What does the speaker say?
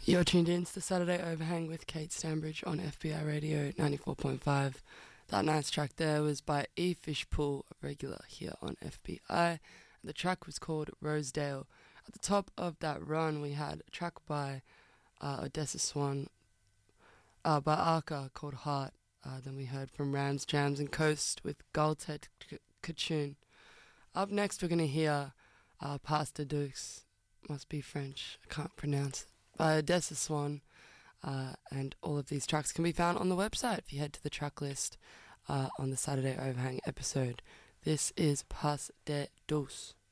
You're tuned in to the Saturday Overhang with Kate Stanbridge on FBI Radio 94.5. That nice track there was by E. Fishpool, a regular here on FBI. And the track was called Rosedale. At the top of that run, we had a track by Odessa Swan, by Arca called Heart. Then we heard from Rams, Jams and Coast with Galtet Kachun. Up next, we're going to hear Pastor Dukes, must be French, I can't pronounce it, by Odessa Swan, and all of these tracks can be found on the website if you head to the track list on the Saturday Overhang episode. This is Pas de Douce.